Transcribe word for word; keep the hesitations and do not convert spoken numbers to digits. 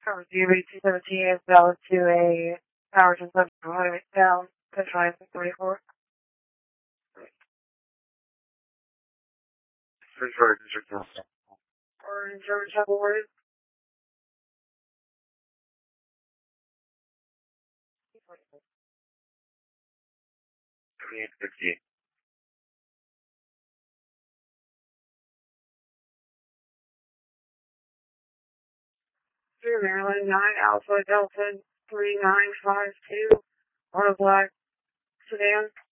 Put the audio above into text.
Cover D B two seventeen is valid to a power consumption highway down, Central twenty-four. Search for District Council. Or in German Chapel Ward. twenty-eight sixty-eight. Through Maryland, nine Alpha Delta three nine five two, on a black sedan.